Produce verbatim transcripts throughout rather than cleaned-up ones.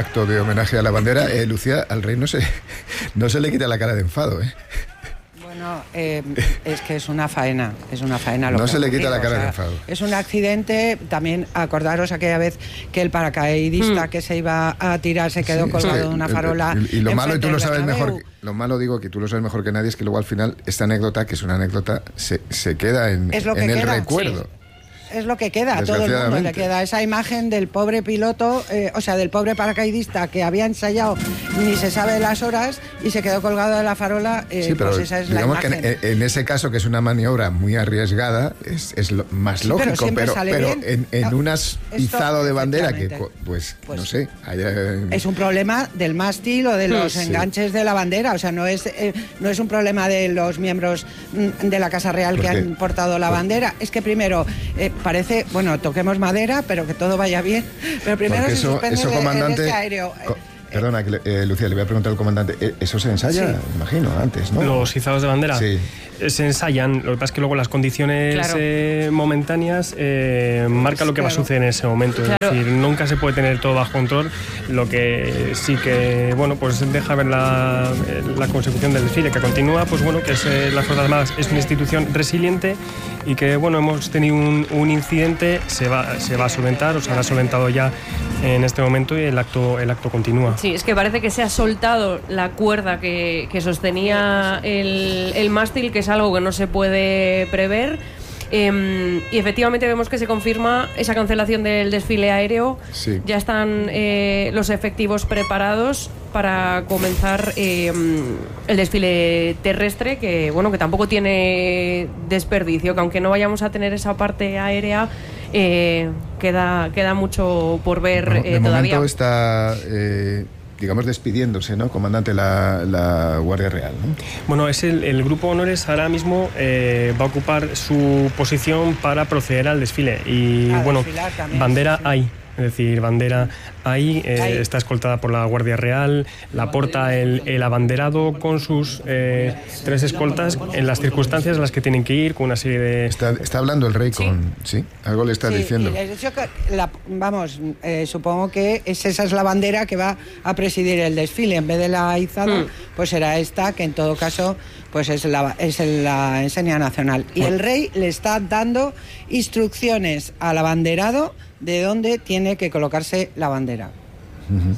acto de homenaje a la bandera, eh, Lucía, al rey no se, no se le quita la cara de enfado, ¿eh? Bueno, eh, es que es una faena, es una faena. Lo no que se le quita digo, la cara o sea, de enfado. Es un accidente, también acordaros aquella vez que el paracaidista mm. que se iba a tirar se quedó sí, colgado de una farola. Y, y lo malo, y tú lo sabes mejor, que, lo malo digo que tú lo sabes mejor que nadie, es que luego al final esta anécdota, que es una anécdota, se, se queda en, en el queda, recuerdo. Sí. Es lo que queda, a todo el mundo le queda esa imagen del pobre piloto, eh, o sea, del pobre paracaidista que había ensayado ni se sabe las horas y se quedó colgado de la farola, eh, sí, pero pues esa es digamos la imagen. Que en, en ese caso, que es una maniobra muy arriesgada, es, es lo más sí, lógico, pero, pero, pero en, en no, un izado de bandera que, pues, pues no sé... Haya... Es un problema del mástil o de los sí. enganches de la bandera, o sea, no es, eh, no es un problema de los miembros de la Casa Real que han portado la bandera, es que primero... Eh, parece, bueno, toquemos madera, pero que todo vaya bien. Pero primero se eso, suspende eso, de, comandante, de este aéreo. Co Perdona, que, eh, Lucía, le voy a preguntar al comandante. ¿Eso se ensaya? Sí. Imagino, antes, ¿no? Los izados de bandera sí. se ensayan. Lo que pasa es que luego las condiciones claro. eh, momentáneas eh, marcan lo que claro. va a suceder en ese momento. Claro. Es decir, nunca se puede tener todo bajo control. Lo que sí que, bueno, pues deja ver la, la consecución del desfile que continúa. Pues bueno, que es, eh, las Fuerzas Armadas es una institución resiliente y que, bueno, hemos tenido un, un incidente, se va, se va a solventar, o se ha solventado ya en este momento y el acto, el acto continúa. Sí, es que parece que se ha soltado la cuerda que, que sostenía el, el mástil, que es algo que no se puede prever. Eh, y efectivamente vemos que se confirma esa cancelación del desfile aéreo. Sí. Ya están eh, los efectivos preparados para comenzar eh, el desfile terrestre, que bueno, que tampoco tiene desperdicio, que aunque no vayamos a tener esa parte aérea, eh, queda, queda mucho por ver bueno, eh, de todavía. Momento está... Eh... digamos, despidiéndose, ¿no? Comandante, la, la Guardia Real, ¿no? Bueno, es el, el Grupo Honores ahora mismo eh, va a ocupar su posición para proceder al desfile. Y a bueno, también, bandera sí, sí. hay. Es decir, bandera ahí, eh, ahí está escoltada por la Guardia Real, la porta el, el abanderado con sus eh, tres escoltas en las circunstancias en las que tienen que ir, con una serie de... Está, está hablando el rey con... Sí, ¿sí? Algo le está sí, diciendo. Y les he dicho que la, vamos, eh, supongo que es, esa es la bandera que va a presidir el desfile. En vez de la izada, mm. pues será esta, que en todo caso pues es la, es la enseña nacional. Y el rey le está dando instrucciones al abanderado de dónde tiene que colocarse la bandera. Uh-huh.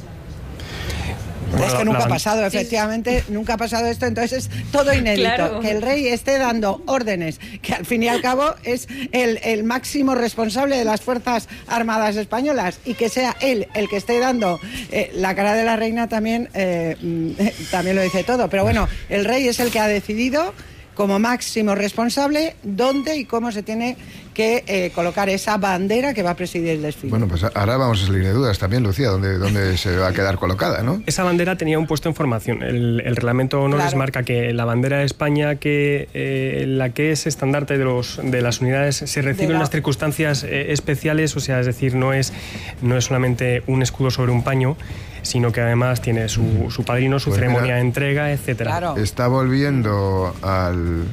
Es que nunca ha pasado, efectivamente, sí. nunca ha pasado esto, entonces es todo inédito. Claro. Que el rey esté dando órdenes, que al fin y al cabo es el, el máximo responsable de las Fuerzas Armadas Españolas, y que sea él el que esté dando eh, la cara de la reina también, eh, también lo dice todo. Pero bueno, el rey es el que ha decidido, como máximo responsable, dónde y cómo se tiene que eh, colocar esa bandera que va a presidir el desfile. Bueno, pues ahora vamos a salir de dudas también, Lucía, dónde, dónde se va a quedar colocada, ¿no? Esa bandera tenía un puesto en formación. El, el reglamento Honores claro. marca que la bandera de España, que eh, la que es estandarte de, los, de las unidades, se recibe en unas circunstancias eh, especiales, o sea, es decir, no es, no es solamente un escudo sobre un paño, sino que además tiene su, su padrino, su pues ceremonia mira, de entrega, etcétera. Claro. Está volviendo al,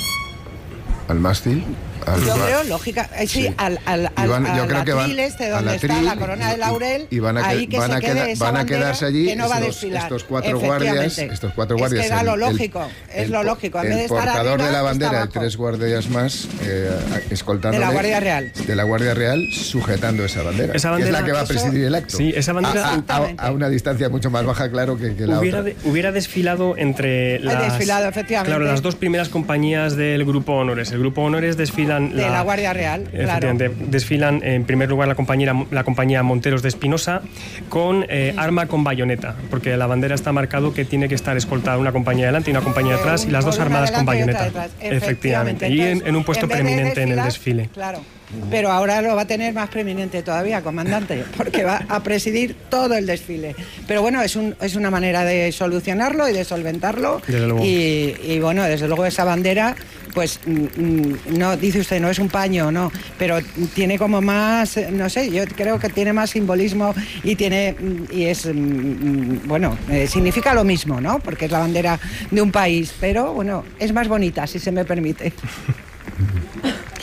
al mástil. Al, yo creo, lógica, eh, sí, sí, al, al, al, van, yo al creo que van, atril este donde está la corona de laurel, y van a, ahí que van se a, quede queda, esa van a quedarse allí que no va a estos, desfilar. estos cuatro guardias, estos cuatro guardias. Es que era el, lo lógico, el, es lo lógico. En el vez de estar portador arriba, de la bandera y está tres guardias más eh, escoltándole. De la Guardia Real. De la Guardia Real sujetando esa bandera. Esa bandera que es la que va a presidir el acto. Sí, esa bandera. A, a, a, a una distancia mucho más baja, claro, que, que la hubiera otra. De, hubiera desfilado entre las, desfilado, efectivamente. Claro, las dos primeras compañías del Grupo Honores. El Grupo Honores desfilan... De la, la Guardia Real, claro. Desfilan en primer lugar la compañía, la compañía Monteros de Espinosa con eh, arma con bayoneta, porque la bandera está marcado que tiene que estar escoltada una compañía delante y una compañía atrás, y las dos armadas con bayoneta. Efectivamente, y en, en un puesto en preeminente desfilar, en el desfile. Claro. Pero ahora lo va a tener más preeminente todavía, comandante, porque va a presidir todo el desfile. Pero bueno, es, un, es una manera de solucionarlo y de solventarlo. Y, y bueno, desde luego esa bandera, pues no, dice usted, no es un paño, no, pero tiene como más, no sé, yo creo que tiene más simbolismo y tiene, y es, bueno, eh, significa lo mismo, ¿no? Porque es la bandera de un país, pero bueno, es más bonita, si se me permite.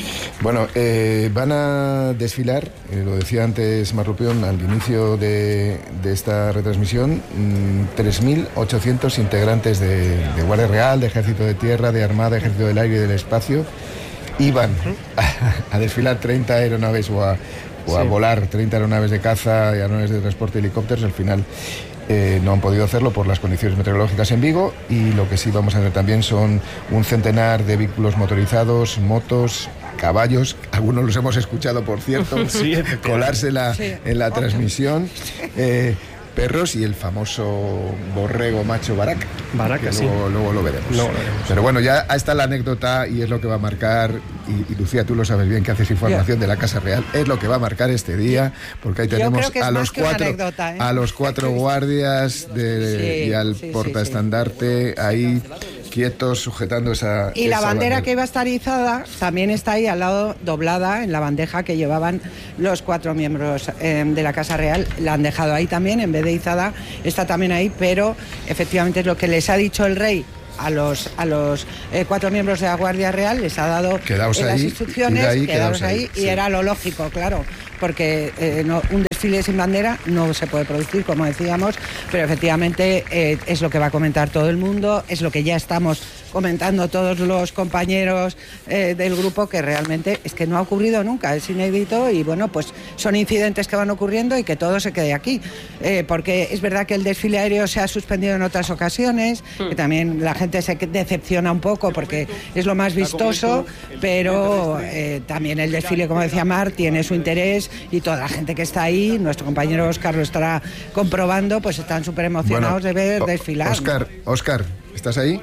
Bueno, eh, van a desfilar, eh, lo decía antes Marrupión al inicio de, de esta retransmisión, mmm, tres mil ochocientos integrantes de, de Guardia Real, de Ejército de Tierra, de Armada, Ejército del Aire y del Espacio. Iban a, a desfilar treinta aeronaves o a, o a sí. volar treinta aeronaves de caza y aeronaves de transporte, helicópteros. Al final eh, no han podido hacerlo por las condiciones meteorológicas en Vigo, y lo que sí vamos a ver también son un centenar de vehículos motorizados, motos, caballos, algunos los hemos escuchado, por cierto, sí, colarse la, sí. en la transmisión, eh, perros y el famoso borrego macho Baraka. Baraka, que sí. Luego, luego lo veremos. Luego lo veremos. Pero bueno, ya está la anécdota y es lo que va a marcar, y, y Lucía, tú lo sabes bien, que haces información de la Casa Real, es lo que va a marcar este día, porque ahí tenemos a los, cuatro, anécdota, ¿eh? a los cuatro guardias de, sí, y al sí, portaestandarte sí, sí. ahí quietos, sujetando esa Y la esa bandera, bandera que iba a estar izada también está ahí al lado, doblada en la bandeja que llevaban los cuatro miembros eh, de la Casa Real. La han dejado ahí también, en vez de izada, está también ahí, pero efectivamente es lo que les ha dicho el rey a los a los eh, cuatro miembros de la Guardia Real, les ha dado quedaos eh, las ahí, instrucciones, ahí, quedaos, quedaos ahí, ahí sí. y era lo lógico, claro, porque eh, no, un desfile sin bandera no se puede producir, como decíamos, pero efectivamente eh, es lo que va a comentar todo el mundo, es lo que ya estamos comentando todos los compañeros eh, del grupo, que realmente es que no ha ocurrido nunca, es inédito, y bueno, pues son incidentes que van ocurriendo y que todo se quede aquí, eh, porque es verdad que el desfile aéreo se ha suspendido en otras ocasiones, mm. que también la gente se decepciona un poco porque es lo más vistoso, pero eh, también el desfile, como decía Mar, tiene su interés, y toda la gente que está ahí, nuestro compañero Óscar lo estará comprobando, pues están súper emocionados bueno, de ver desfilar. Óscar, ¿no? Óscar, ¿estás ahí?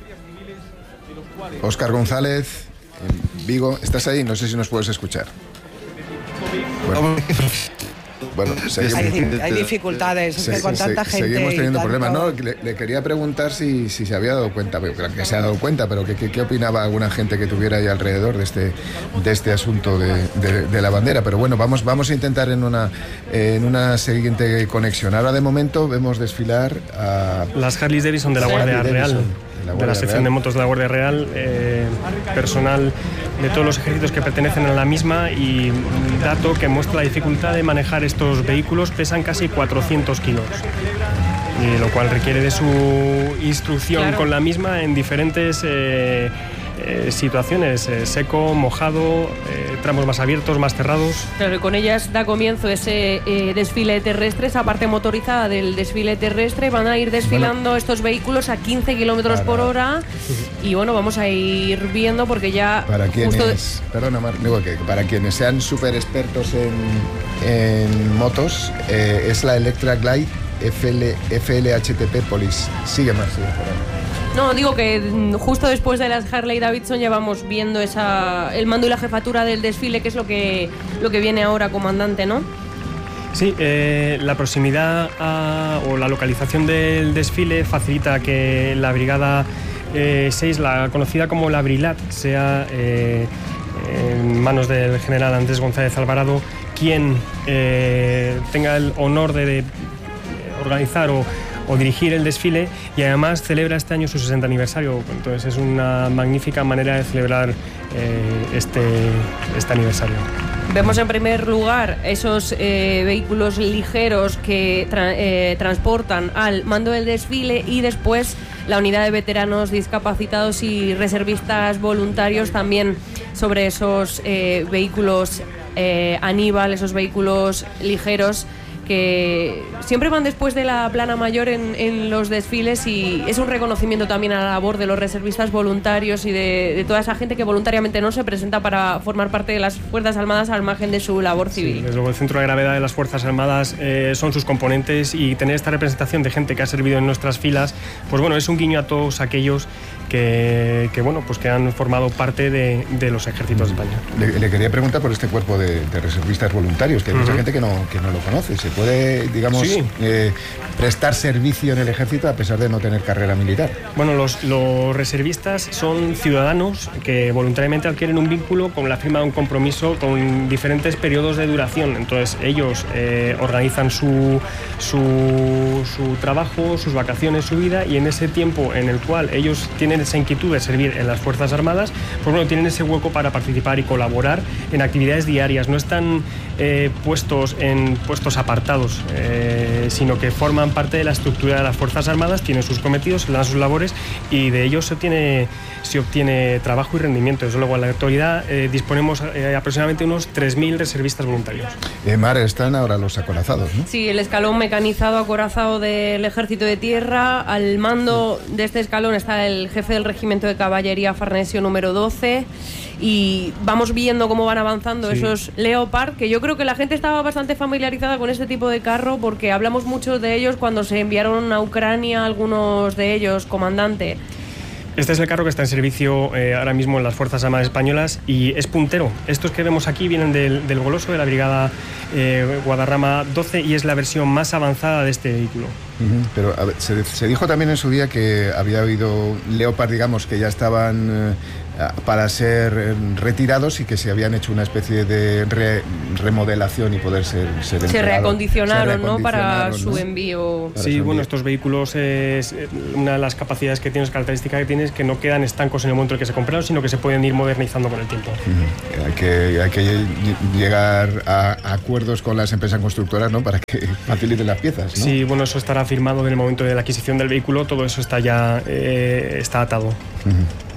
Óscar González, en Vigo, ¿estás ahí? No sé si nos puedes escuchar. Bueno, bueno seguimos, hay, hay dificultades, es que con se, tanta se, gente. Seguimos teniendo tanto... problemas. No, le, le quería preguntar si, si se había dado cuenta, pero creo que se ha dado cuenta, pero ¿qué, qué, qué opinaba alguna gente que tuviera ahí alrededor de este, de este asunto de, de, de la bandera? Pero bueno, vamos, vamos a intentar en una, en una siguiente conexión. Ahora de momento vemos desfilar a... Las Harley Davidson de la Guardia Real. La de la sección Real. de motos de la Guardia Real, eh, personal de todos los ejércitos que pertenecen a la misma, y un dato que muestra la dificultad de manejar estos vehículos: pesan casi cuatrocientos kilos, y lo cual requiere de su instrucción claro. con la misma en diferentes eh, eh, situaciones, eh, seco, mojado, eh, tramos más abiertos, más cerrados. Claro, y con ellas da comienzo ese eh, desfile terrestre, esa parte motorizada del desfile terrestre. Van a ir desfilando bueno. estos vehículos a quince kilómetros por hora, y bueno, vamos a ir viendo, porque ya... Para quienes, justo... perdona, Mar, digo que para quienes sean súper expertos en, en motos, eh, es la Electra Glide F L, F L H T P Police. Sigue más, sigue por ahí. No, digo que justo después de las Harley Davidson ya vamos viendo esa, el mando y la jefatura del desfile, que es lo que, lo que viene ahora, comandante, ¿no? Sí, eh, la proximidad a, o la localización del desfile facilita que la Brigada eh, seis, la conocida como la Brilat, sea eh, en manos del general Andrés González Alvarado quien eh, tenga el honor de, de organizar o o dirigir el desfile, y además celebra este año su sesenta aniversario. Entonces es una magnífica manera de celebrar eh, este, este aniversario. Vemos en primer lugar esos eh, vehículos ligeros que tra eh, transportan al mando del desfile, y después la unidad de veteranos, discapacitados y reservistas voluntarios también sobre esos eh, vehículos eh, Aníbal, esos vehículos ligeros que siempre van después de la plana mayor en, en los desfiles, y es un reconocimiento también a la labor de los reservistas voluntarios y de, de toda esa gente que voluntariamente no se presenta para formar parte de las Fuerzas Armadas al margen de su labor civil. Sí, desde luego el centro de gravedad de las Fuerzas Armadas eh, son sus componentes, y tener esta representación de gente que ha servido en nuestras filas, pues bueno, es un guiño a todos aquellos que, que bueno, pues que han formado parte de, de los ejércitos de España. Le, le quería preguntar por este cuerpo de, de reservistas voluntarios, que hay uh-huh. mucha gente que no, que no lo conoce. ¿Se puede, digamos, sí. eh, prestar servicio en el ejército a pesar de no tener carrera militar. Bueno, los, los reservistas son ciudadanos que voluntariamente adquieren un vínculo con la firma de un compromiso con diferentes periodos de duración. Entonces ellos eh, organizan su, su, su trabajo, sus vacaciones, su vida, y en ese tiempo en el cual ellos tienen esa inquietud de servir en las Fuerzas Armadas, pues bueno, tienen ese hueco para participar y colaborar en actividades diarias. No están eh, puestos en puestos apartados, eh, sino que forman parte de la estructura de las Fuerzas Armadas, tienen sus cometidos, se dan sus labores y de ellos se obtiene, se obtiene trabajo y rendimiento. Desde luego, en la actualidad eh, disponemos eh, aproximadamente unos tres mil reservistas voluntarios. Eh, Mar, están ahora los acorazados, ¿no? Sí, el escalón mecanizado acorazado del Ejército de Tierra. Al mando de este escalón está el jefe del Regimiento de Caballería Farnesio número doce, y vamos viendo cómo van avanzando sí. esos Leopard, que yo creo que la gente estaba bastante familiarizada con este tipo de carro porque hablamos mucho de ellos cuando se enviaron a Ucrania, algunos de ellos, comandante. Este es el carro que está en servicio eh, ahora mismo en las Fuerzas Armadas Españolas y es puntero. Estos que vemos aquí vienen del, del Goloso, de la Brigada eh, Guadarrama doce, y es la versión más avanzada de este vehículo. Uh-huh. Pero a ver, se, se dijo también en su día que había habido Leopard, digamos, que ya estaban eh, para ser eh, retirados y que se habían hecho una especie de re, remodelación y poder ser, ser se reacondicionaron, ¿no? Para ¿no? su envío. Para sí, su bueno, envío. Estos vehículos, es, una de las capacidades que tienen, las características que tienen es que no quedan estancos en el momento en el que se compraron, sino que se pueden ir modernizando con el tiempo. Uh-huh. Hay que, hay que llegar a, a acuerdos con las empresas constructoras, ¿no? Para que faciliten las piezas, ¿no? Sí, bueno, eso estará firmado en el momento de la adquisición del vehículo, todo eso está ya eh, está atado. Uh-huh.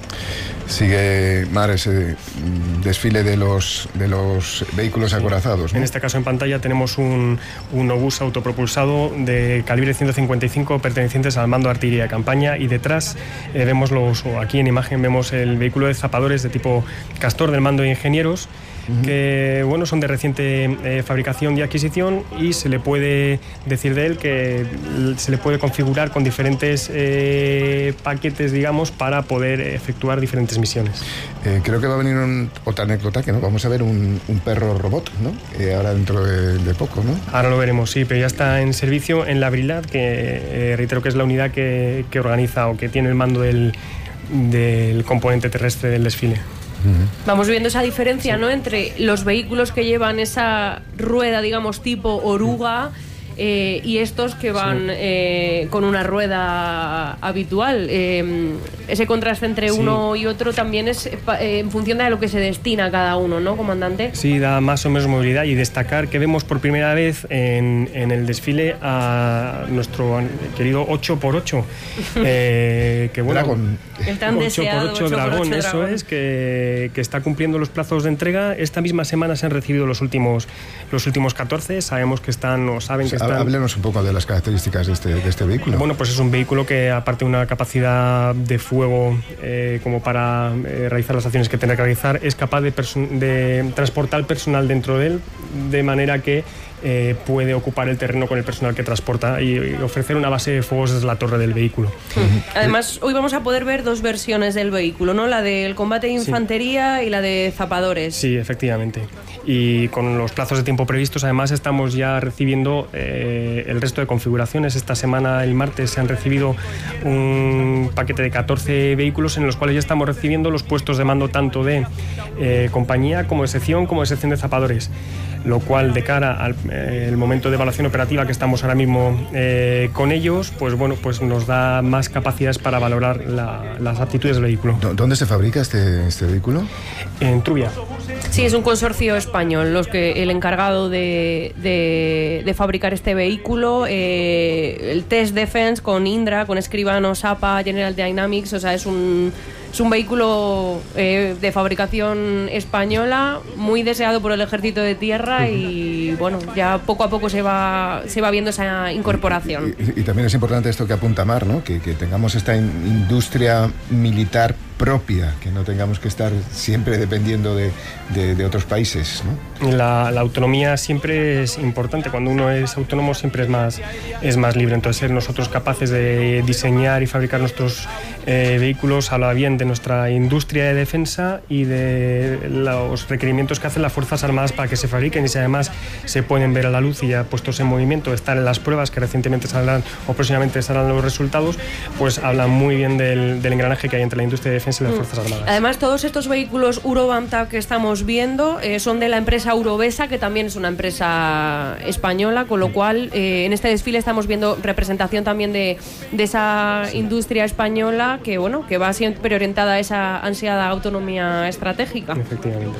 Sigue, Mar, ese desfile de los, de los vehículos sí. acorazados, ¿no? En este caso en pantalla tenemos un, un obús autopropulsado de calibre ciento cincuenta y cinco pertenecientes al mando de artillería de campaña, y detrás eh, vemos los, o aquí en imagen vemos el vehículo de zapadores de tipo Castor del mando de ingenieros, uh-huh. que bueno, son de reciente eh, fabricación y adquisición, y se le puede decir de él que se le puede configurar con diferentes eh, paquetes, digamos, para poder efectuar diferentes misiones. Eh, creo que va a venir un, otra anécdota, que no vamos a ver un, un perro robot, ¿no? Eh, ahora dentro de, de poco, ¿no? Ahora lo veremos, sí, pero ya está en servicio en la Brilad, que eh, reitero que es la unidad que, que organiza o que tiene el mando del, del componente terrestre del desfile. Vamos viendo esa diferencia, sí. ¿no? Entre los vehículos que llevan esa rueda, digamos, tipo oruga, eh, y estos que van sí. eh, con una rueda habitual. Eh, ese contraste entre sí. uno y otro también es eh, en función de a lo que se destina cada uno, ¿no, comandante? Sí, da más o menos movilidad, y destacar que vemos por primera vez en, en el desfile a nuestro querido ocho por ocho. Eh, que bueno, Dragón. El tan deseado ocho por ocho Dragón, eso Dragón. es, que, que está cumpliendo los plazos de entrega. Esta misma semana se han recibido los últimos, los últimos catorce. Sabemos que están, o saben que están... Háblenos un poco de las características de este, de este vehículo. Bueno, pues es un vehículo que, aparte de una capacidad de fuego eh, como para eh, realizar las acciones que tiene que realizar, es capaz de, de transportar personal dentro de él, de manera que eh, puede ocupar el terreno con el personal que transporta y, y ofrecer una base de fuegos desde la torre del vehículo. Uh-huh. Además, hoy vamos a poder ver dos versiones del vehículo, ¿no? La del combate de infantería sí. y la de zapadores. Sí, efectivamente. Y con los plazos de tiempo previstos, además, estamos ya recibiendo eh, el resto de configuraciones. Esta semana, el martes, se han recibido un paquete de catorce vehículos en los cuales ya estamos recibiendo los puestos de mando tanto de eh, compañía como de sección, como de sección de zapadores, lo cual, de cara al eh, el momento de evaluación operativa que estamos ahora mismo eh, con ellos, pues bueno, pues nos da más capacidades para valorar la, las aptitudes del vehículo. ¿Dónde se fabrica este, este vehículo? En Trubia. Sí, es un consorcio español los que el encargado de, de, de fabricar este vehículo, eh, el Test Defense con Indra, con Escribano, Sapa, General Dynamics, o sea, es un... Es un vehículo eh, de fabricación española, muy deseado por el Ejército de Tierra, y bueno, ya poco a poco se va se va viendo esa incorporación. Y, y, y también es importante esto que apunta Mar, ¿no? Que, que tengamos esta in, industria militar propia, que no tengamos que estar siempre dependiendo de, de, de otros países, ¿no? La, la autonomía siempre es importante. Cuando uno es autónomo siempre es más, es más libre. Entonces, ser nosotros capaces de diseñar y fabricar nuestros eh, vehículos, habla bien de nuestra industria de defensa y de los requerimientos que hacen las Fuerzas Armadas para que se fabriquen, y si además se pueden ver a la luz y ya puestos en movimiento, estar en las pruebas que recientemente saldrán o próximamente estarán los resultados, pues hablan muy bien del, del engranaje que hay entre la industria de defensa y las Fuerzas Armadas. Además, todos estos vehículos Urobanta que estamos viendo eh, son de la empresa Urovesa, que también es una empresa española, con lo cual eh, en este desfile estamos viendo representación también de, de esa sí. industria española que, bueno, que va siempre orientada a esa ansiada autonomía estratégica. Efectivamente.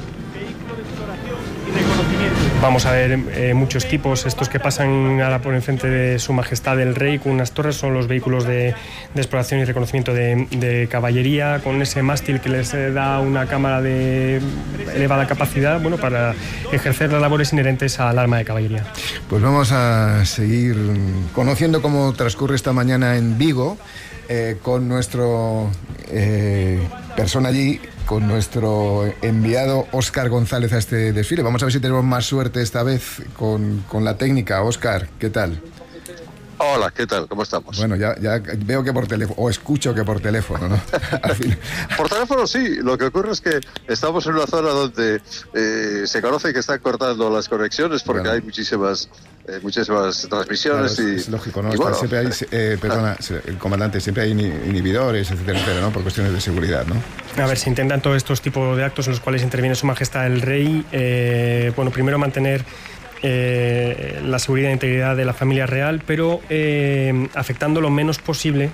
Vamos a ver eh, muchos tipos. Estos que pasan ahora por enfrente de Su Majestad el Rey con unas torres son los vehículos de, de exploración y reconocimiento de, de caballería, con ese mástil que les da una cámara de elevada capacidad, bueno, para ejercer las labores inherentes al arma de caballería. Pues vamos a seguir conociendo cómo transcurre esta mañana en Vigo, eh, con nuestro eh, persona allí, con nuestro enviado Óscar González a este desfile. Vamos a ver si tenemos más suerte esta vez con, con la técnica. Óscar, ¿qué tal? Hola, ¿qué tal? ¿Cómo estamos? Bueno, ya, ya veo que por teléfono, o escucho que por teléfono, ¿no? Al fin. Por teléfono sí, lo que ocurre es que estamos en una zona donde eh, se conoce que están cortando las conexiones porque bueno. hay muchísimas... Eh, muchísimas transmisiones. Claro, y es lógico, ¿no? Bueno, siempre hay, eh, perdona, el comandante, siempre hay inhibidores, etcétera, etcétera, ¿no? Por cuestiones de seguridad, ¿no? A ver, se intentan todos estos tipos de actos en los cuales interviene Su Majestad el Rey. Eh, bueno, primero mantener eh, la seguridad e integridad de la familia real, pero eh, afectando lo menos posible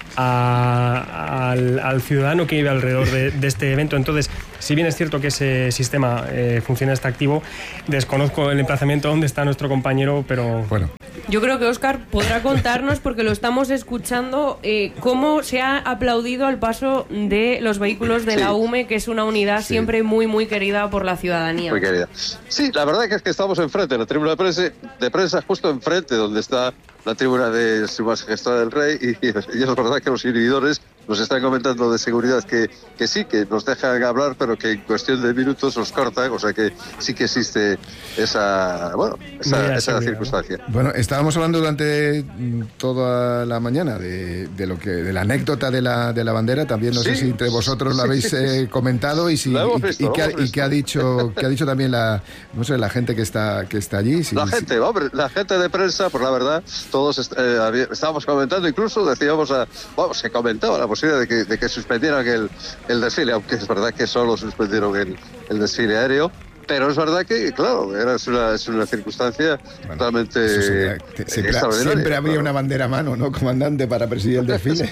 A, al, al ciudadano que vive alrededor de, de este evento. Entonces, si bien es cierto que ese sistema eh, funciona, está activo, desconozco el emplazamiento donde está nuestro compañero, pero... Bueno. Yo creo que Óscar podrá contarnos, porque lo estamos escuchando, eh, cómo se ha aplaudido al paso de los vehículos de sí. la U M E, que es una unidad sí. siempre muy, muy querida por la ciudadanía. Muy querida. Sí, la verdad que es que estamos enfrente, en la tribuna de prensa, de prensa justo enfrente, donde está la tribuna de Su Majestad el Rey, y, y es verdad que los inhibidores nos están comentando de seguridad que, que sí, que nos dejan hablar, pero que en cuestión de minutos nos cortan, o sea que sí que existe esa, bueno, esa, esa circunstancia. Bueno, estábamos hablando durante toda la mañana de, de lo que de la anécdota de la de la bandera, también no sí, sé si entre vosotros lo habéis eh, comentado y si visto, y, y, qué, y qué ha dicho qué ha dicho también la no sé la gente que está que está allí. Si, la gente, si... hombre, la gente de prensa, por la verdad, todos eh, estábamos comentando, incluso decíamos a, vamos, se comentaba la posibilidad de que, de que suspendieran el, el desfile, aunque es verdad que solo suspendieron el, el desfile aéreo. Pero es verdad que, claro, era, es, una, es una circunstancia bueno, totalmente sería, siempre, siempre habría claro. una bandera a mano, ¿no, comandante, para presidir el desfile?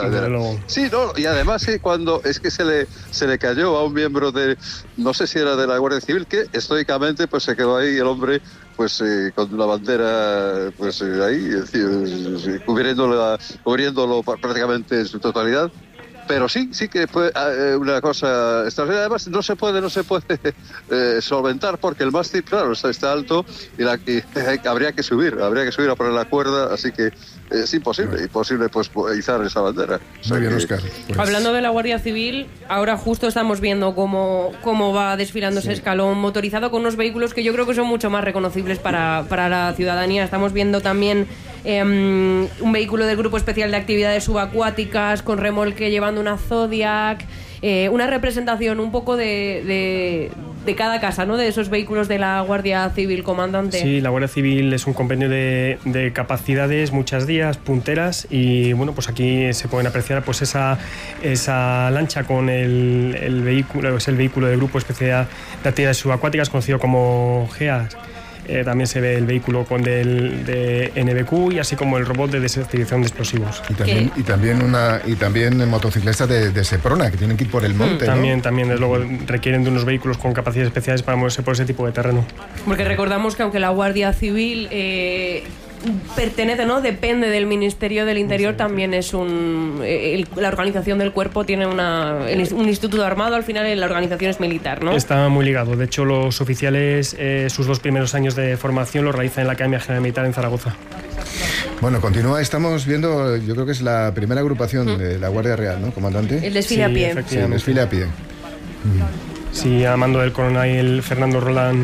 Sí, no, y además que cuando es que se le se le cayó a un miembro de, no sé si era de la Guardia Civil, que estoicamente pues se quedó ahí el hombre pues eh, con la bandera pues eh, ahí, es decir, cubriéndolo, cubriéndolo prácticamente en su totalidad. Pero sí, sí que fue eh, una cosa extraordinaria. Además, no se puede, no se puede eh, solventar porque el mástil, claro, está, está alto y, la, y eh, habría que subir, habría que subir a poner la cuerda, así que es imposible, bueno. imposible pues izar esa bandera. O sea Muy bien, que... Óscar. Pues... Hablando de la Guardia Civil, ahora justo estamos viendo cómo, cómo va desfilando sí. ese escalón motorizado con unos vehículos que yo creo que son mucho más reconocibles para, para la ciudadanía. Estamos viendo también eh, un vehículo del Grupo Especial de Actividades Subacuáticas con remolque llevando una Zodiac, eh, una representación un poco de, de, de cada casa, ¿no? De esos vehículos de la Guardia Civil, comandante. Sí, la Guardia Civil es un compendio de, de capacidades, muchas días, punteras, y bueno, pues aquí se pueden apreciar pues esa, esa lancha con el, el vehículo, es el vehículo del Grupo Especial de Actividades Subacuáticas, conocido como G E A S. Eh, también se ve el vehículo con del, de N B Q y así como el robot de desactivación de explosivos. Y también, y también una y también motocicletas de, de Seprona que tienen que ir por el monte, También, ¿no? también, desde luego, requieren de unos vehículos con capacidades especiales para moverse por ese tipo de terreno. Porque recordamos que aunque la Guardia Civil eh, pertenece, ¿no? Depende del Ministerio del Interior, sí, también es un... El, la organización del cuerpo tiene una, el, un instituto armado, al final la organización es militar, ¿no? Está muy ligado. De hecho, los oficiales, eh, sus dos primeros años de formación los realizan en la Academia General Militar en Zaragoza. Bueno, continúa. Estamos viendo, yo creo que es la primera agrupación mm. de la Guardia Real, ¿no, comandante? El desfile sí, a pie. Sí, el desfile a pie. Mm. Sí, a mando del coronel Fernando Roland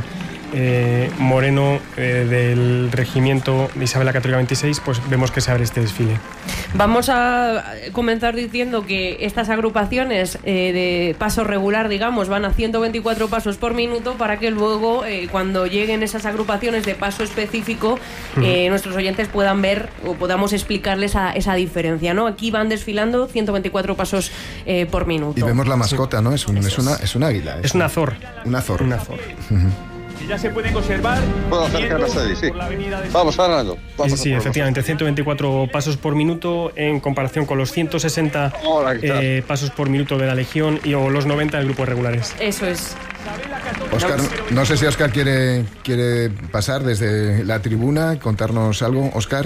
eh, Moreno eh, del regimiento de Isabel la Católica veintiséis, pues vemos que se abre este desfile. Vamos a comenzar diciendo que estas agrupaciones eh, de paso regular, digamos, van a ciento veinticuatro pasos por minuto para que luego, eh, cuando lleguen esas agrupaciones de paso específico, eh, uh-huh. nuestros oyentes puedan ver o podamos explicarles a, esa diferencia, ¿no? Aquí van desfilando ciento veinticuatro pasos eh, por minuto. Y vemos la mascota, sí. ¿no? Es un, es una, es un águila. Es, es un azor. Un azor. Un azor. Uh-huh. Ya se pueden observar. Puedo acercarnos ahí, sí. Vamos, Fernando. Sí, sí, efectivamente, ciento veinticuatro pasos por minuto en comparación con los ciento sesenta Hola, eh, pasos por minuto de la Legión y o los noventa del grupo de regulares. Eso es. Óscar, no sé si Óscar quiere, quiere pasar desde la tribuna y contarnos algo. Óscar.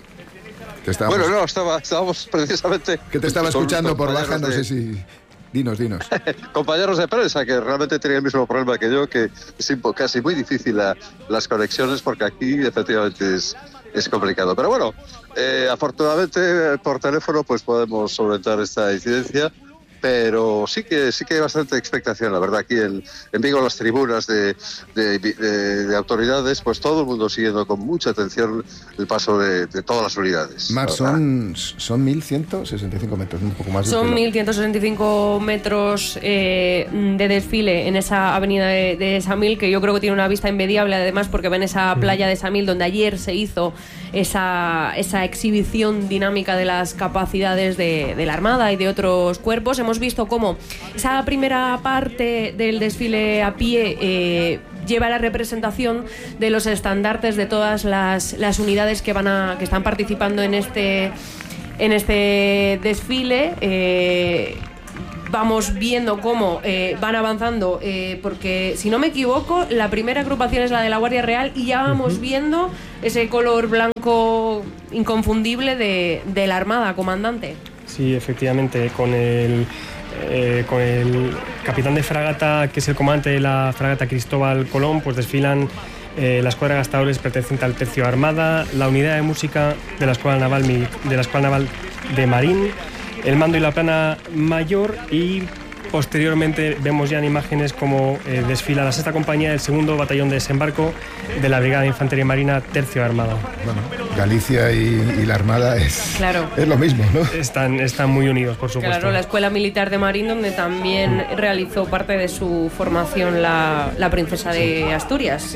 Bueno, no, estaba, estábamos precisamente... Que te estaba escuchando por baja, no sé si... Dinos, dinos. Compañeros de prensa que realmente tenían el mismo problema que yo, que es casi muy difícil la, las conexiones porque aquí efectivamente es, es complicado. Pero bueno, eh, afortunadamente por teléfono pues podemos solventar esta incidencia. Pero sí que sí que hay bastante expectación, la verdad, aquí en, en Vigo, las tribunas de, de, de, de autoridades, pues todo el mundo siguiendo con mucha atención el paso de, de todas las unidades. Mar, son, son mil ciento sesenta y cinco metros, un poco más. Son mil ciento sesenta y cinco metros eh, de desfile en esa avenida de, de Samil, que yo creo que tiene una vista envidiable, además, porque ven esa playa de Samil, donde ayer se hizo esa, esa exhibición dinámica de las capacidades de, de la Armada y de otros cuerpos. Hemos visto cómo esa primera parte del desfile a pie eh, lleva la representación de los estandartes de todas las, las unidades que van a que están participando en este en este desfile. Eh, vamos viendo cómo eh, van avanzando, eh, porque si no me equivoco, la primera agrupación es la de la Guardia Real y ya vamos uh-huh. viendo ese color blanco inconfundible de, de la Armada, comandante. Sí, efectivamente, con el, eh, con el capitán de fragata, que es el comandante de la fragata Cristóbal Colón, pues desfilan eh, la escuadra de gastadores perteneciente al tercio Armada, la unidad de música de la Escuela Naval, de la Escuela Naval de Marín, el mando y la plana mayor, y posteriormente vemos ya en imágenes como eh, desfila la sexta compañía del segundo batallón de desembarco de la Brigada de Infantería Marina Tercio Armada. Bueno, Galicia y, y la Armada es, claro. es lo mismo, ¿no? Están, están muy unidos, por supuesto. Claro, la Escuela Militar de Marín, donde también mm. realizó parte de su formación la, la princesa de Asturias.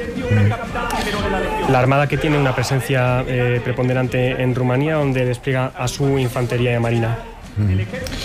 Mm. La Armada, que tiene una presencia eh, preponderante en Rumanía, donde despliega a su Infantería de Marina. Mm.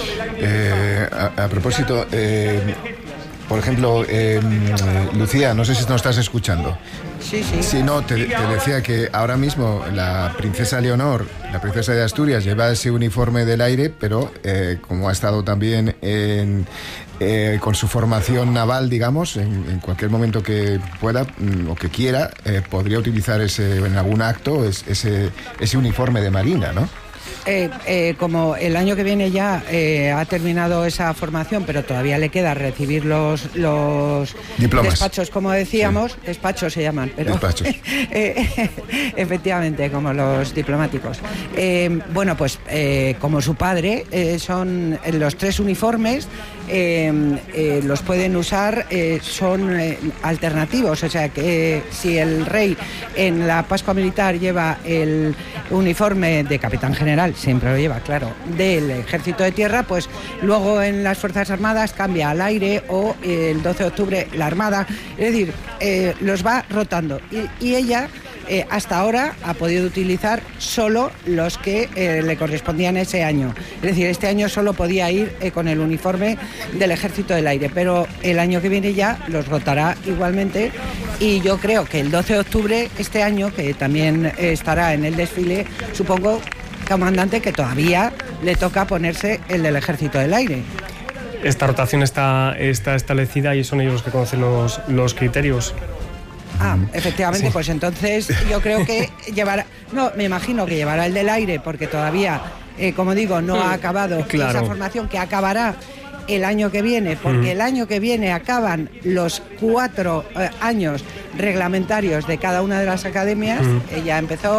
Eh, a, a propósito, eh, por ejemplo, eh, Lucía, no sé si nos estás escuchando. Sí, sí. Sí, no, te, te decía que ahora mismo la princesa Leonor, la princesa de Asturias, lleva ese uniforme del aire, pero eh, como ha estado también en, eh, con su formación naval, digamos, en, en cualquier momento que pueda o que quiera, eh, podría utilizar ese en algún acto ese, ese uniforme de marina, ¿no? Eh, eh, como el año que viene ya eh, ha terminado esa formación, pero todavía le queda recibir los, los despachos, como decíamos, sí. despachos se llaman, pero despachos. eh, efectivamente, como los diplomáticos. Eh, bueno, pues eh, como su padre, eh, son los tres uniformes, eh, eh, los pueden usar, eh, son eh, alternativos, o sea que eh, si el rey en la Pascua Militar lleva el uniforme de capitán general, siempre lo lleva, claro, del Ejército de Tierra, pues luego en las Fuerzas Armadas cambia al aire, o eh, el doce de octubre la Armada, es decir, eh, los va rotando. Y, y ella eh, hasta ahora ha podido utilizar solo los que eh, le correspondían ese año. Es decir, este año solo podía ir eh, con el uniforme del Ejército del Aire, pero el año que viene ya los rotará igualmente, y yo creo que el doce de octubre este año, que también eh, estará en el desfile, supongo, comandante, que todavía le toca ponerse el del Ejército del Aire. Esta rotación está, está establecida y son ellos los que conocen los, los criterios. Ah, efectivamente, sí. Pues entonces yo creo que llevará, no, me imagino que llevará el del aire, porque todavía, eh, como digo, no ha acabado claro. esa formación, que acabará el año que viene, porque mm. el año que viene acaban los cuatro eh, años reglamentarios de cada una de las academias. Mm. Ella empezó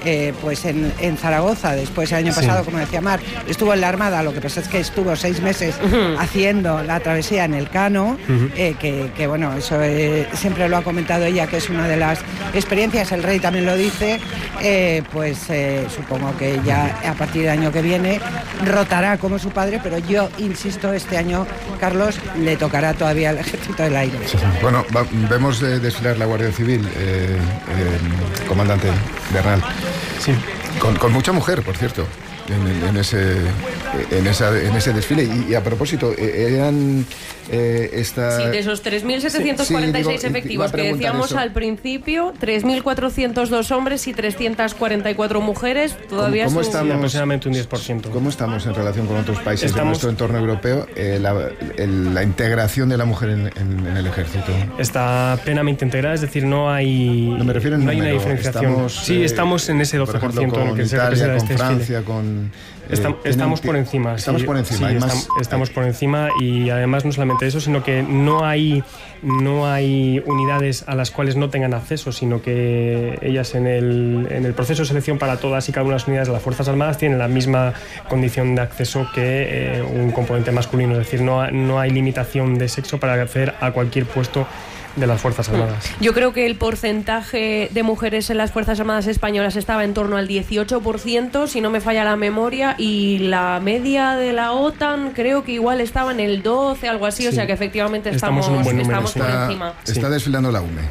eh, pues en, en Zaragoza, después el año pasado, sí. como decía Mar, estuvo en la Armada, lo que pasa es que estuvo seis meses uh-huh. haciendo la travesía en el Cano, uh-huh. eh, que, que bueno, eso eh, siempre lo ha comentado ella, que es una de las experiencias, el rey también lo dice, eh, pues eh, supongo que ya a partir del año que viene rotará como su padre, pero yo insisto, este año, Carlos, le tocará todavía al Ejército del Aire. Sí, sí. Bueno, va, vemos eh, desfilar la Guardia Civil, eh, eh, comandante Bernal. Sí. Con, con mucha mujer, por cierto, en, en, ese, en, esa, en ese desfile. Y, y a propósito, eran eh, esta... Sí, de esos tres mil setecientos cuarenta y seis sí, digo, efectivos que decíamos eso. Al principio, tres mil cuatrocientos dos hombres y trescientas cuarenta y cuatro mujeres. Todavía ¿Cómo, cómo es estamos, aproximadamente un diez por ciento. ¿Cómo estamos en relación con otros países estamos, de nuestro entorno europeo? Eh, la, el, la integración de la mujer en, en, en el ejército. Está plenamente integrada, es decir, no hay, no me refiero en no hay número, una diferenciación. Estamos, sí, eh, estamos en ese doce por ciento con en el que Italia, se representa con este Francia, desfile. con... Estam, eh, estamos por encima. Estamos sí, por encima. Sí, más... estamos, estamos por encima y además no solamente eso, sino que no hay, no hay unidades a las cuales no tengan acceso, sino que ellas en el, en el proceso de selección para todas y cada una de las unidades de las Fuerzas Armadas tienen la misma condición de acceso que eh, un componente masculino. Es decir, no, no hay limitación de sexo para acceder a cualquier puesto de las Fuerzas Armadas. Yo creo que el porcentaje de mujeres en las Fuerzas Armadas españolas estaba en torno al dieciocho por ciento, si no me falla la memoria, y la media de la OTAN creo que igual estaba en el doce, algo así, sí. O sea que efectivamente estamos, estamos, número, estamos por está, encima. Está sí. desfilando la U M E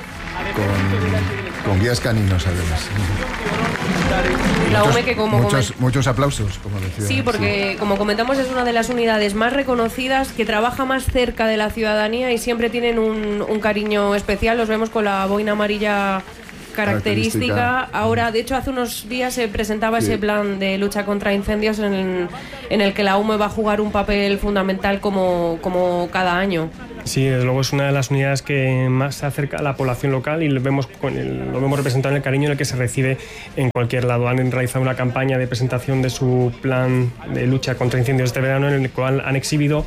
con, con guías caninos, además. La muchos, U M E que como muchos, coment... muchos aplausos, como decía. Sí, porque sí. como comentamos es una de las unidades más reconocidas, que trabaja más cerca de la ciudadanía y siempre tienen un, un cariño especial. Los vemos con la boina amarilla característica. característica. Ahora, de hecho, hace unos días se presentaba sí. ese plan de lucha contra incendios en el, en el que la U M E va a jugar un papel fundamental como, como cada año. Sí, desde luego es una de las unidades que más se acerca a la población local y lo vemos, con el, lo vemos representado en el cariño en el que se recibe en cualquier lado. Han realizado una campaña de presentación de su plan de lucha contra incendios este verano, en el cual han exhibido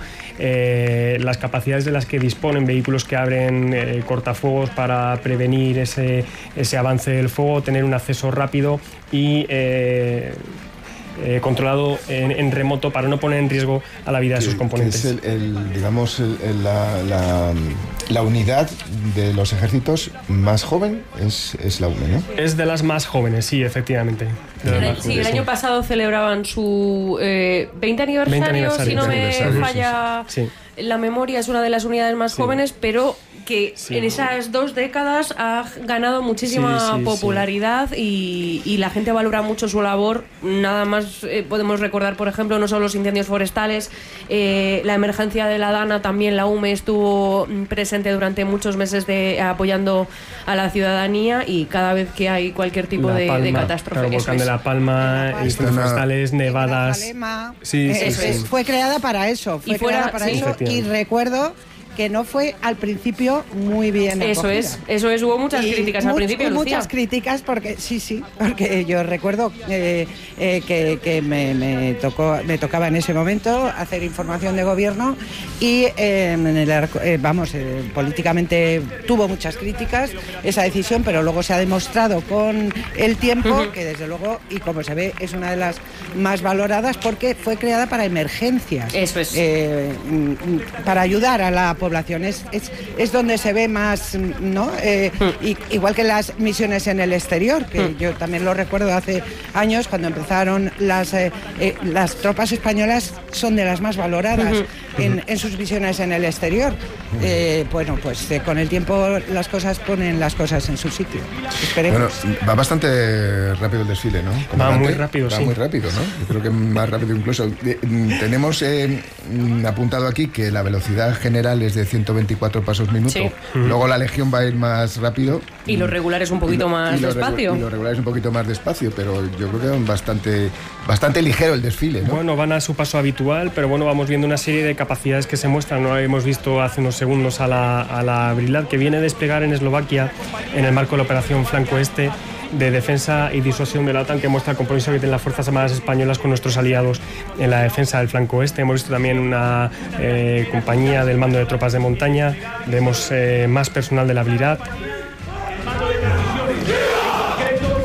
eh, las capacidades de las que disponen, vehículos que abren eh, cortafuegos para prevenir ese, ese avance del fuego, tener un acceso rápido y... Eh, Eh, controlado en, en remoto para no poner en riesgo a la vida de sus componentes. Es el, el, digamos, el, el, la, la, la unidad de los ejércitos más joven es, es la U M E, ¿no? Es de las más jóvenes, sí, efectivamente. De el, las sí, el año pasado celebraban su eh, veinte aniversario, veinte aniversario, si no me falla sí. la memoria, es una de las unidades más sí. jóvenes, pero que sí. en esas dos décadas ha ganado muchísima sí, sí, popularidad sí. Y, y la gente valora mucho su labor. Nada más eh, podemos recordar, por ejemplo, no solo los incendios forestales, eh, la emergencia de la Dana, también la U M E estuvo presente durante muchos meses de, apoyando a la ciudadanía, y cada vez que hay cualquier tipo de, Palma, de catástrofe. Claro, volcán de La Palma, incendios forestales, nevadas. Sí, sí, sí, sí. Fue creada para eso, fue y fuera, creada para sí, eso y recuerdo que no fue al principio muy bien eso acogida. es eso es hubo muchas y críticas al much, principio Lucía. Muchas Lucía. críticas porque sí sí porque yo recuerdo eh, eh, que, que me, me tocó me tocaba en ese momento hacer información de gobierno y eh, en el, eh, vamos eh, políticamente tuvo muchas críticas esa decisión, pero luego se ha demostrado con el tiempo uh-huh. que desde luego, y como se ve, es una de las más valoradas porque fue creada para emergencias. Eso es. Eh, para ayudar a la población, es, es, es donde se ve más, ¿no? Eh, mm. y, igual que las misiones en el exterior, que mm. yo también lo recuerdo hace años cuando empezaron las, eh, eh, las tropas españolas son de las más valoradas mm-hmm. en, en sus misiones en el exterior. Mm. Eh, bueno, pues eh, con el tiempo las cosas ponen las cosas en su sitio. Esperemos. Bueno, va bastante rápido el desfile, ¿no? Como va muy rápido, va sí. muy rápido, ¿no? Yo creo que más rápido incluso. Tenemos eh, apuntado aquí que la velocidad general es de ciento veinticuatro pasos minuto. Sí. Luego la Legión va a ir más rápido. Y los regulares un poquito lo, más y despacio. Regu- y los regulares un poquito más despacio, pero yo creo que es bastante, bastante ligero el desfile, ¿no? Bueno, van a su paso habitual, pero bueno, vamos viendo una serie de capacidades que se muestran. No hemos visto hace unos segundos a la, a la Brilad, que viene a desplegar en Eslovaquia en el marco de la operación Flanco Este de defensa y disuasión de la OTAN, que muestra el compromiso que tienen las Fuerzas Armadas españolas con nuestros aliados en la defensa del flanco este. Hemos visto también una eh, compañía del mando de tropas de montaña, vemos eh, más personal de la Brilad. Una,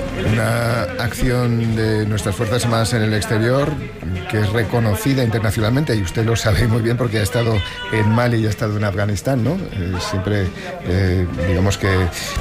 una acción de nuestras Fuerzas Armadas en el exterior que es reconocida internacionalmente, y usted lo sabe muy bien porque ha estado en Mali y ha estado en Afganistán, ¿no? Eh, siempre, eh, digamos que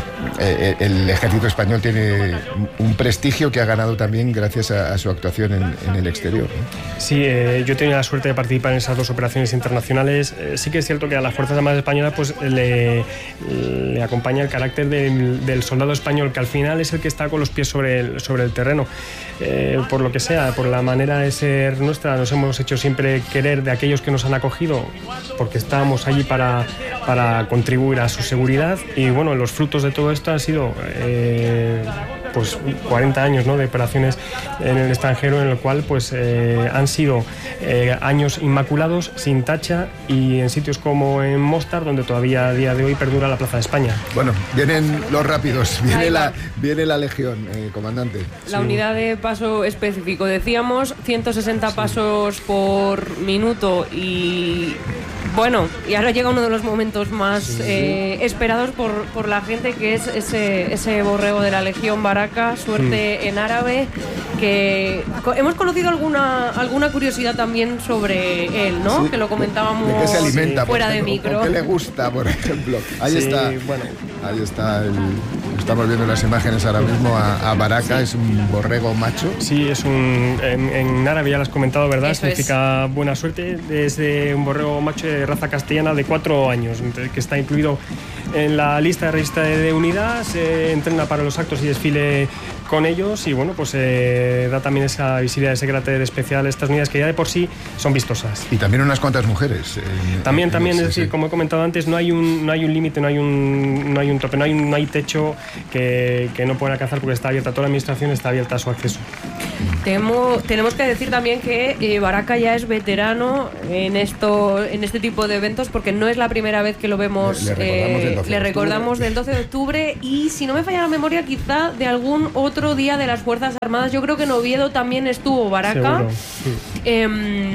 eh, el ejército español tiene un prestigio que ha ganado también gracias a, a su actuación en, en el exterior, ¿no? Sí, eh, yo he tenido la suerte de participar en esas dos operaciones internacionales. Eh, sí que es cierto que a las Fuerzas Armadas españolas pues le, le acompaña el carácter del, del soldado español, que al final es el que está con los pies sobre el, sobre el terreno. Eh, por lo que sea, por la manera de ser nuestra, nos hemos hecho siempre querer de aquellos que nos han acogido, porque estábamos allí para, para contribuir a su seguridad. Y bueno, los frutos de todo esto han sido eh, pues cuarenta años, ¿no?, de operaciones en el extranjero, en el cual pues eh, han sido eh, años inmaculados, sin tacha, y en sitios como en Mostar, donde todavía a día de hoy perdura la Plaza de España. Bueno, vienen los rápidos, viene la, viene la Legión, eh, comandante. La sí. unidad de paso específico, decíamos, ciento sesenta sí. pasos por minuto, y bueno, y ahora llega uno de los momentos más sí, sí. Eh, esperados por, por la gente, que es ese, ese borrego de la Legión Baraka, suerte mm. en árabe, que co- hemos conocido alguna alguna curiosidad también sobre él, ¿no? Sí. Que lo comentábamos ¿De qué se alimenta, fuera ejemplo, de micro. ¿Qué le gusta, por ejemplo? Ahí sí, está, bueno. ahí está el, estamos viendo las imágenes ahora mismo a, a Baraka, sí. Es un borrego macho. Sí, es un, en, en árabe ya lo has comentado, ¿verdad? Eso significa es. buena suerte. Es de un borrego macho de raza castellana de cuatro años, que está incluido en la lista de registro de unidad. Se entrena para los actos y desfile con ellos, y bueno, pues eh, da también esa visibilidad, ese carácter especial a estas unidades que ya de por sí son vistosas. Y también unas cuantas mujeres. Eh, también, también, sí, es decir, sí. como he comentado antes, no hay un no hay un límite, no hay un no hay un tope, no hay, no hay techo que, que no puedan alcanzar, porque está abierta, toda la administración está abierta a su acceso. Temo, tenemos que decir también que eh, Baraka ya es veterano en esto, en este tipo de eventos, porque no es la primera vez que lo vemos. Le, le recordamos, eh, del, le recordamos del doce de octubre, y si no me falla la memoria, quizá de algún otro día de las Fuerzas Armadas. Yo creo que en Oviedo también estuvo Baraka. Sí. Eh,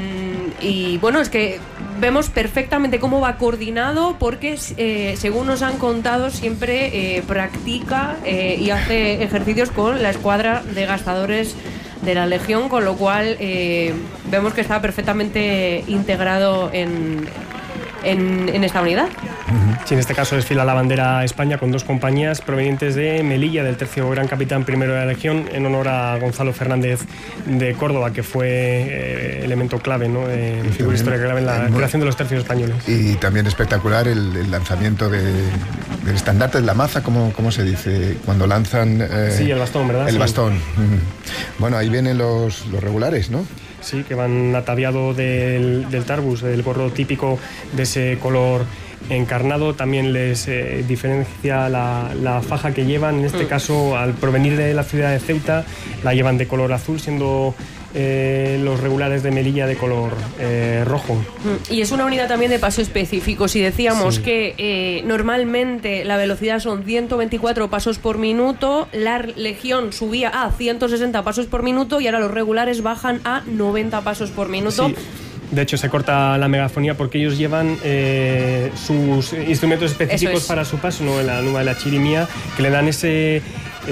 y bueno, es que vemos perfectamente cómo va coordinado, porque eh, según nos han contado, siempre eh, practica eh, y hace ejercicios con la escuadra de gastadores de la Legión, con lo cual eh, vemos que está perfectamente integrado en, en, en esta unidad. Sí, en este caso desfila la bandera España con dos compañías provenientes de Melilla, del tercio Gran Capitán Primero de la Legión, en honor a Gonzalo Fernández de Córdoba, que fue eh, elemento clave, ¿no?, de figura histórica clave en la muy, creación de los tercios españoles. Y también espectacular el, el lanzamiento de, del estandarte de la maza, ¿cómo, cómo se dice? Cuando lanzan... Eh, sí, el bastón, ¿verdad? El sí. bastón. Bueno, ahí vienen los, los regulares, ¿no? Sí, que van ataviado del, del tarbus, del gorro típico de ese color encarnado. También les eh, diferencia la, la faja que llevan. En este mm. caso, al provenir de la ciudad de Ceuta, la llevan de color azul, siendo eh, los regulares de Melilla de color eh, rojo. Mm. Y es una unidad también de paso específico. Si decíamos sí. que eh, normalmente la velocidad son ciento veinticuatro pasos por minuto, la Legión subía a ciento sesenta pasos por minuto, y ahora los regulares bajan a noventa pasos por minuto. Sí. De hecho, se corta la megafonía porque ellos llevan eh, sus instrumentos específicos es. para su paso, ¿no? La nuba de la chirimía, que le dan ese,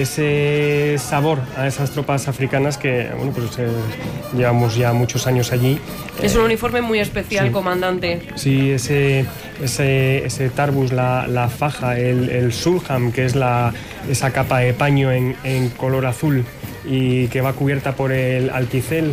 ese sabor a esas tropas africanas que, bueno, pues eh, llevamos ya muchos años allí. Es un uniforme muy especial, sí. comandante. Sí, ese, ese, ese tarbus, la, la faja, el, el sulham, que es la, esa capa de paño en, en color azul y que va cubierta por el alquicel.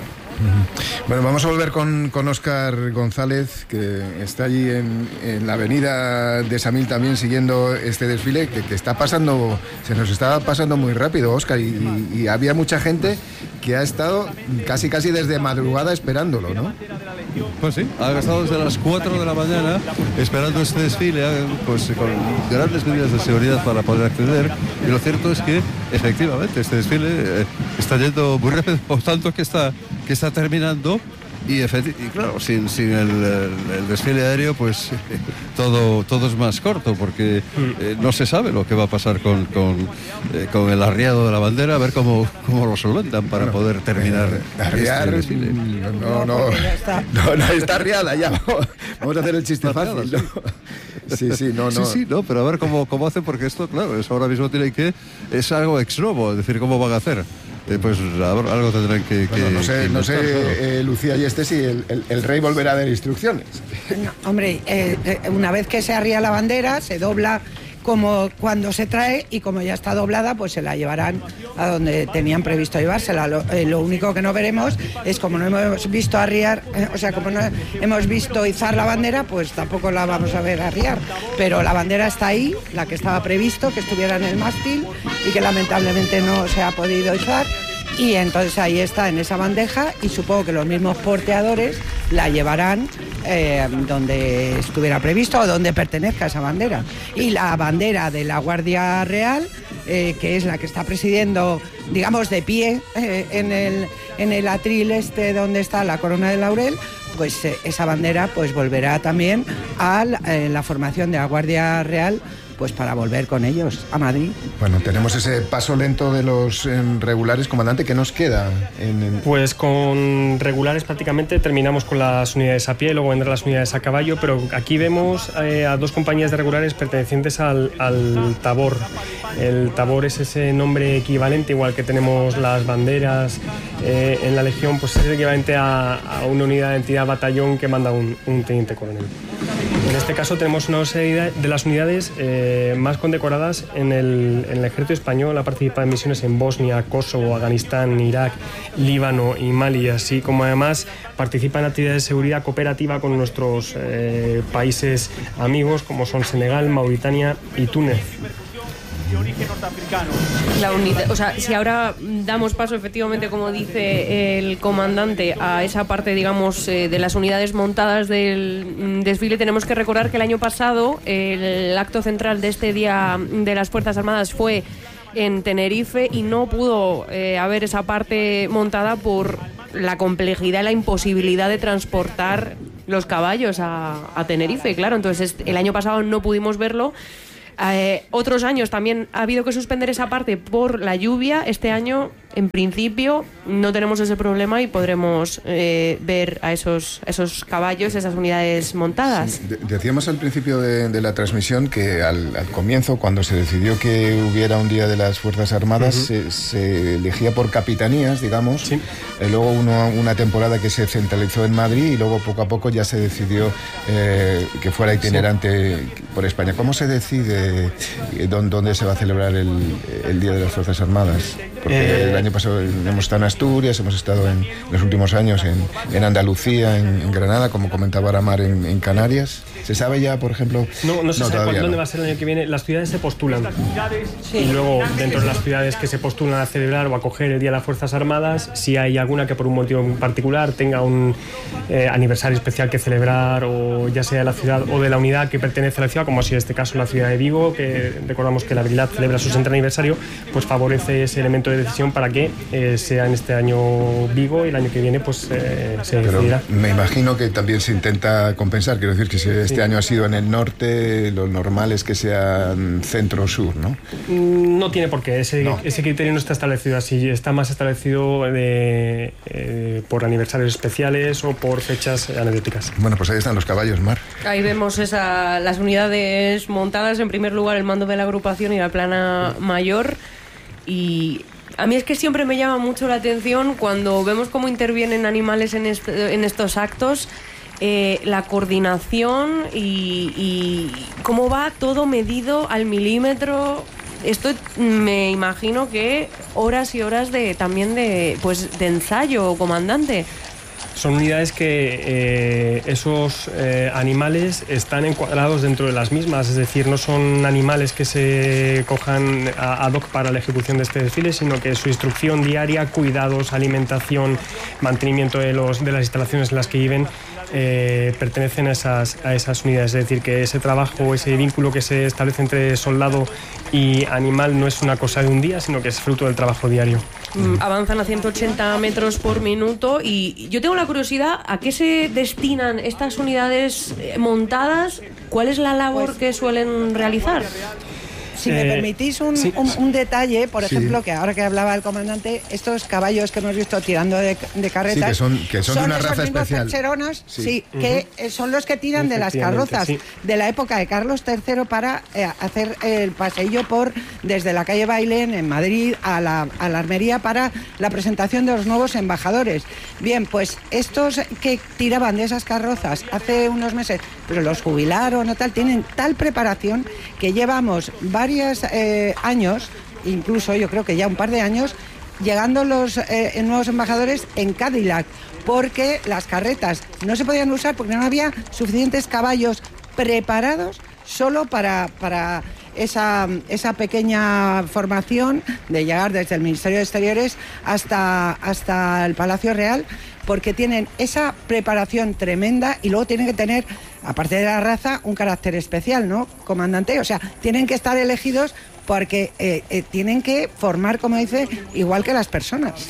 Bueno, vamos a volver con, con Óscar González, que está allí en, en la avenida de Samil también siguiendo este desfile, que, que está pasando, se nos está pasando muy rápido, Óscar, y, y, y había mucha gente que ha estado casi casi desde madrugada esperándolo, ¿no? Pues sí, ha estado desde las cuatro de la mañana esperando este desfile, pues con grandes medidas de seguridad para poder acceder, y lo cierto es que efectivamente este desfile eh, está yendo muy rápido, tanto que está que está terminando, y, efecti- y claro, sin, sin el, el, el desfile aéreo, pues todo, todo es más corto, porque eh, no se sabe lo que va a pasar con, con, eh, con el arriado de la bandera, a ver cómo, cómo lo solventan para bueno, poder terminar eh, arriar, este desfile. No, no, no, no, no está arriada ya. Vamos a hacer el chiste fácil, ¿no? Sí, sí, no, no. Sí, sí, no, pero a ver cómo, cómo hacen, porque esto, claro, es ahora mismo tiene que... Es algo ex novo, es decir, ¿cómo van a hacer? Eh, pues algo tendrán que... que bueno, no sé, que no sé eh, Lucía y este, si el, el, el rey volverá a dar instrucciones. No, hombre, eh, una vez que se arría la bandera, se dobla como cuando se trae, y como ya está doblada, pues se la llevarán a donde tenían previsto llevársela. Lo, eh, lo único que no veremos es, como no hemos visto arriar, eh, o sea, como no hemos visto izar la bandera, pues tampoco la vamos a ver arriar. Pero la bandera está ahí, la que estaba previsto, que estuviera en el mástil y que lamentablemente no se ha podido izar. Y entonces ahí está, en esa bandeja, y supongo que los mismos porteadores la llevarán eh, donde estuviera previsto o donde pertenezca esa bandera. Y la bandera de la Guardia Real, eh, que es la que está presidiendo, digamos, de pie eh, en el, en el atril este donde está la corona de laurel, pues eh, esa bandera pues volverá también a la, eh, la formación de la Guardia Real, pues para volver con ellos a Madrid. Bueno, tenemos ese paso lento de los eh, regulares, comandante. ¿Qué nos queda? En, en... Pues con regulares prácticamente terminamos con las unidades a pie, luego vendrán las unidades a caballo, pero aquí vemos eh, a dos compañías de regulares pertenecientes al, al Tabor. El Tabor es ese nombre equivalente, igual que tenemos las banderas eh, en la Legión, pues es equivalente a, a una unidad de entidad batallón que manda un, un teniente coronel. En este caso tenemos una serie de las unidades eh, más condecoradas en el, en el ejército español. Ha participado en misiones en Bosnia, Kosovo, Afganistán, Irak, Líbano y Mali, así como además participa en actividades de seguridad cooperativa con nuestros eh, países amigos, como son Senegal, Mauritania y Túnez. De origen norteamericano. La unidad, o sea, si ahora damos paso, efectivamente, como dice el comandante, a esa parte, digamos, eh, de las unidades montadas del desfile, tenemos que recordar que el año pasado el acto central de este Día de las Fuerzas Armadas fue en Tenerife y no pudo eh, haber esa parte montada por la complejidad y la imposibilidad de transportar los caballos a, a Tenerife, claro. Entonces, el año pasado no pudimos verlo. Eh, otros años también ha habido que suspender esa parte por la lluvia. Este año, en principio, no tenemos ese problema y podremos eh, ver a esos, esos caballos, esas unidades montadas. Sí, de- decíamos al principio de, de la transmisión que al, al comienzo, cuando se decidió que hubiera un Día de las Fuerzas Armadas, uh-huh. se, se elegía por capitanías, digamos. Sí. Eh, luego uno, una temporada que se centralizó en Madrid y luego poco a poco ya se decidió eh, que fuera itinerante sí. por España. ¿Cómo se decide ¿Dónde se va a celebrar el, el Día de las Fuerzas Armadas? Porque eh, el año pasado hemos estado en Asturias, hemos estado en los últimos años en, en Andalucía, en, en Granada, como comentaba Aramar, en, en Canarias. ¿Se sabe ya, por ejemplo? No, no se no, sabe cuándo, no. dónde va a ser el año que viene. Las ciudades se postulan. Sí. Y luego, dentro de las ciudades que se postulan a celebrar o a acoger el Día de las Fuerzas Armadas, si hay alguna que por un motivo en particular tenga un eh, aniversario especial que celebrar, o ya sea de la ciudad o de la unidad que pertenece a la ciudad, como así en este caso la ciudad de Vigo, que recordamos que la Brigada celebra su sesenta aniversario, pues favorece ese elemento de decisión para que eh, sea en este año Vigo y el año que viene pues eh, se Pero decidirá. Me imagino que también se intenta compensar, quiero decir que si este sí. año ha sido en el norte, lo normal es que sea centro o sur, ¿no? No tiene por qué, ese, no. ese criterio no está establecido así, está más establecido de, eh, por aniversarios especiales o por fechas anecdóticas. Bueno, pues ahí están los caballos, Mar. Ahí vemos esa, las unidades montadas, en primer lugar el mando de la agrupación y la plana mayor, y a mí es que siempre me llama mucho la atención cuando vemos cómo intervienen animales en, est- en estos actos, eh, la coordinación y, y cómo va todo medido al milímetro. Esto me imagino que horas y horas de también de pues de ensayo, comandante. Son unidades que eh, esos eh, animales están encuadrados dentro de las mismas, es decir, no son animales que se cojan ad hoc para la ejecución de este desfile, sino que su instrucción diaria, cuidados, alimentación, mantenimiento de, los, de las instalaciones en las que viven, eh, pertenecen a esas, a esas unidades. Es decir, que ese trabajo, ese vínculo que se establece entre soldado y animal no es una cosa de un día, sino que es fruto del trabajo diario. Mm, avanzan a ciento ochenta metros por minuto y yo tengo la curiosidad, ¿a qué se destinan estas unidades montadas? ¿Cuál es la labor pues, que suelen realizar? Si eh, me permitís un, sí, un, un detalle, por sí. ejemplo, que ahora que hablaba el comandante, estos caballos que hemos visto tirando de, de carretas, sí, que son, que son, son de una raza especial. Percheronos, sí, sí uh-huh. que son los que tiran de las carrozas sí. de la época de Carlos tercero para eh, hacer el paseillo por desde la calle Bailén en Madrid a la, a la Armería para la presentación de los nuevos embajadores. Bien, pues estos que tiraban de esas carrozas hace unos meses, pero los jubilaron o tal, tienen tal preparación que llevamos varios eh, años, incluso yo creo que ya un par de años, llegando los eh, nuevos embajadores en Cadillac, porque las carretas no se podían usar porque no había suficientes caballos preparados solo para, para esa, esa pequeña formación de llegar desde el Ministerio de Exteriores hasta, hasta el Palacio Real, porque tienen esa preparación tremenda y luego tienen que tener, aparte de la raza, un carácter especial, ¿no, comandante? O sea, tienen que estar elegidos porque eh, eh, tienen que formar, como dice, igual que las personas.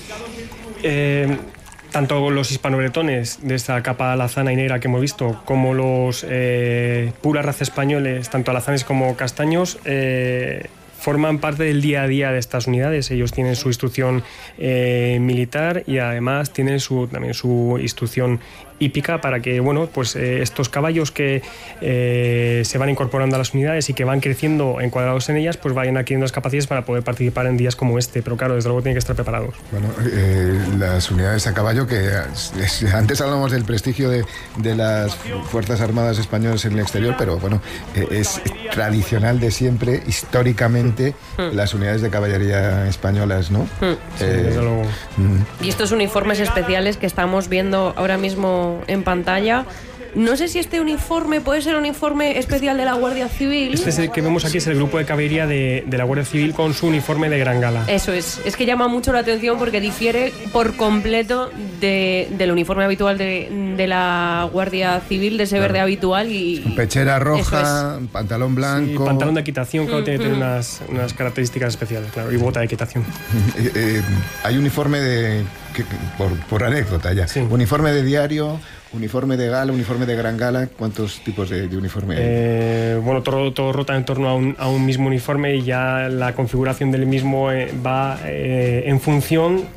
Eh... Tanto los hispanobretones de esta capa alazana y negra que hemos visto, como los eh, pura raza españoles, tanto alazanes como castaños, eh, forman parte del día a día de estas unidades. Ellos tienen su instrucción eh, militar y además tienen su, también su instrucción hípica para que, bueno, pues eh, estos caballos que eh, se van incorporando a las unidades y que van creciendo encuadrados en ellas, pues vayan adquiriendo las capacidades para poder participar en días como este. Pero claro, desde luego tienen que estar preparados. Bueno, eh, las unidades a caballo, que es, antes hablamos del prestigio de, de las Fuerzas Armadas españolas en el exterior, pero bueno, eh, es tradicional de siempre, históricamente, mm. las unidades de caballería españolas, ¿no? Mm. Eh, sí, desde luego. Mm. Y estos uniformes especiales que estamos viendo ahora mismo en pantalla, no sé si este uniforme puede ser un uniforme especial de la Guardia Civil. Este es el que vemos aquí, es el grupo de caballería de, de la Guardia Civil con su uniforme de gran gala. Eso es, es que llama mucho la atención porque difiere por completo de, del uniforme habitual de, de la Guardia Civil, de ese claro. verde habitual. Y pechera roja, es. pantalón blanco. Sí, pantalón de equitación, claro, mm-hmm. tiene que tener unas, unas características especiales, claro, y bota de equitación. eh, eh, hay uniforme de, que, por, por anécdota ya, sí. uniforme de diario, uniforme de gala, uniforme de gran gala. ¿Cuántos tipos de, de uniforme hay? Eh, bueno, todo, todo rota en torno a un, a un mismo uniforme y ya la configuración del mismo eh, va eh, en función